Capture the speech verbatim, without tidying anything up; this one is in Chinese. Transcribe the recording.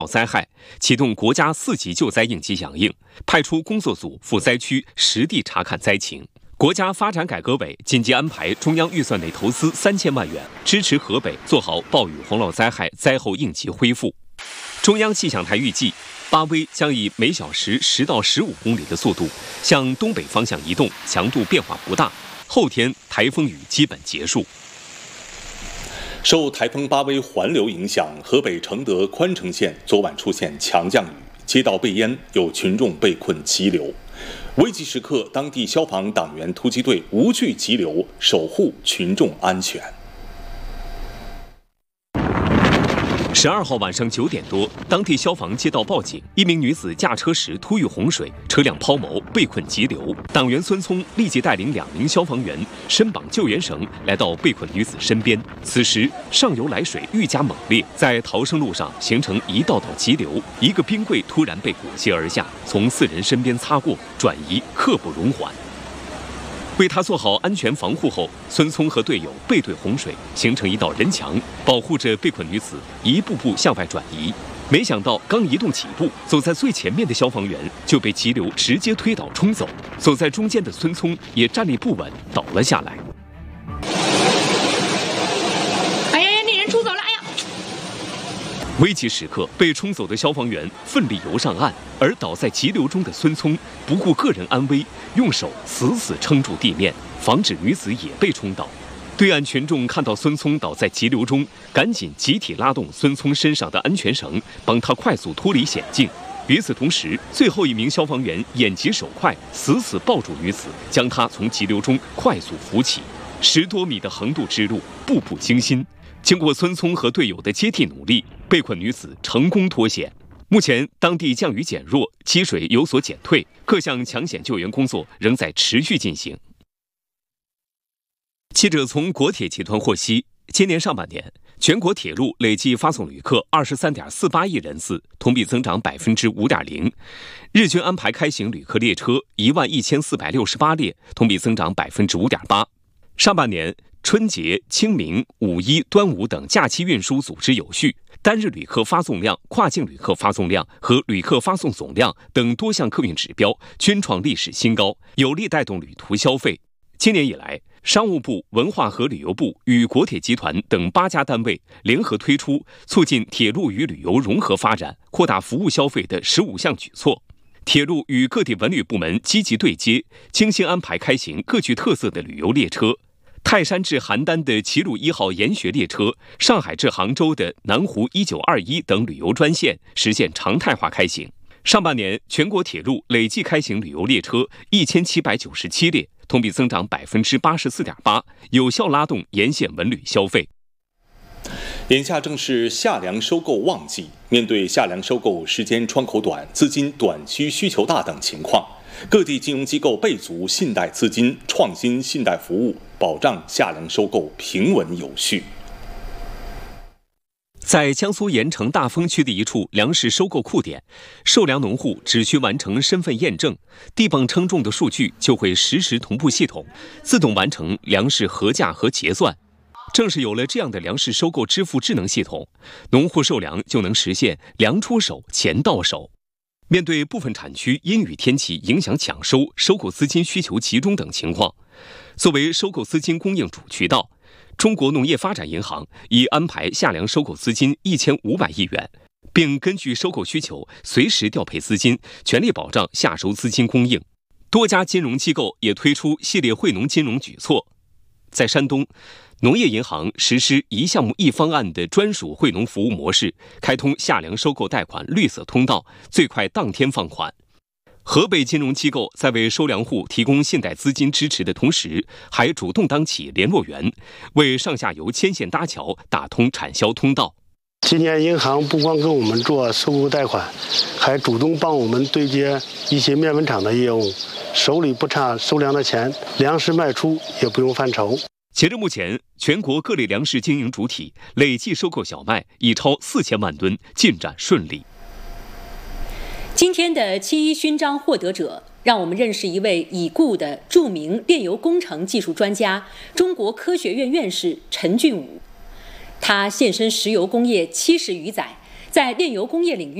灾害，启动国家四级救灾应急响应，派出工作组赴灾区实地查看灾情。国家发展改革委紧急安排中央预算内投资三千万元，支持河北做好暴雨洪涝灾害灾后应急恢复。中央气象台预计，巴威将以每小时十到十五公里的速度向东北方向移动，强度变化不大。后天台风雨基本结束。 受台风巴威环流影响，河北承德宽城县昨晚出现强降雨，街道被淹，有群众被困急流。危急时刻，当地消防党员突击队无惧急流，守护群众安全。 十二号晚上九点多，当地消防接到报警，一名女子驾车时突遇洪水，车辆抛锚，被困急流。党员孙聪立即带领两名消防员伸绑救援绳，来到被困女子身边。此时上游来水愈加猛烈，在逃生路上形成一道道急流，一个冰柜突然被裹挟而下，从四人身边擦过，转移刻不容缓。为他做好安全防护后，孙聪和队友背对洪水，形成一道人墙，保护着被困女子一步步向外转移。没想到刚移动几步，走在最前面的消防员就被急流直接推倒冲走，走在中间的孙聪也站立不稳，倒了下来。 哎呀呀，那人冲走了！哎呀！ 危急时刻，被冲走的消防员奋力游上岸，而倒在急流中的孙聪不顾个人安危，用手死死撑住地面，防止女子也被冲倒。对岸群众看到孙聪倒在急流中，赶紧集体拉动孙聪身上的安全绳，帮他快速脱离险境。与此同时，最后一名消防员眼疾手快，死死抱住女子，将她从急流中快速扶起。十多米的横渡之路，步步惊心。经过孙聪和队友的接替努力，被困女子成功脱险。目前，当地降雨减弱，积水有所减退，各项抢险救援工作仍在持续进行。记者从国铁集团获悉，今年上半年，全国铁路累计发送旅客二十三点四八亿人次，同比增长百分之五点零。日均安排开行旅客列车一万一千四百六十八列，同比增长百分之五点八。上半年，春节、清明、五一、端午等假期运输组织有序，单日旅客发送量、跨境旅客发送量和旅客发送总量等多项客运指标均创历史新高，有力带动旅途消费。今年以来，商务部、文化和旅游部与国铁集团等八家单位联合推出促进铁路与旅游融合发展、扩大服务消费的十五项举措。铁路与各地文旅部门积极对接，精心安排开行各具特色的旅游列车。泰山至邯郸的齐鲁一号研学列车，上海至杭州的南湖一九二一等旅游专线实现常态化开行。上半年，全国铁路累计开行旅游列车一千七百九十七列，同比增长百分之八十四点八，有效拉动沿线文旅消费。 眼下正是夏粮收购旺季，面对夏粮收购时间窗口短、资金短缺需求大等情况，各地金融机构备足信贷资金，创新信贷服务，保障夏粮收购平稳有序。 在江苏盐城大丰区的一处粮食收购库点，受粮农户只需完成身份验证，地磅称重的数据就会实时同步系统，自动完成粮食核价和结算。正是有了这样的粮食收购支付智能系统，农户售粮就能实现粮出手，钱到手。面对部分产区阴雨天气影响抢收、收购资金需求集中等情况，作为收购资金供应主渠道，中国农业发展银行已安排夏粮收购资金一千五百亿元，并根据收购需求随时调配资金，全力保障夏收资金供应。多家金融机构也推出系列惠农金融举措。在山东，农业银行实施一项目一方案的专属惠农服务模式，开通夏粮收购贷款绿色通道，最快当天放款。河北金融机构在为收粮户提供信贷资金支持的同时，还主动当起联络员，为上下游牵线搭桥，打通产销通道。 今年银行不光给我们做收购贷款，还主动帮我们对接一些面粉厂的业务，手里不差收粮的钱，粮食卖出也不用犯愁。 截至目前，全国各类粮食经营主体累计收购小麦已超四千万吨，进展顺利。 今天的七一勋章获得者，让我们认识一位已故的著名炼油工程技术专家、中国科学院院士陈俊武。他献身石油工业七十余载， 在炼油工业领域。